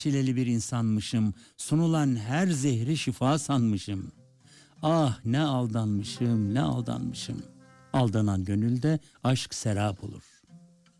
Çileli bir insanmışım, sunulan her zehri şifa sanmışım. Ah ne aldanmışım, ne aldanmışım. Aldanan gönülde aşk serap olur.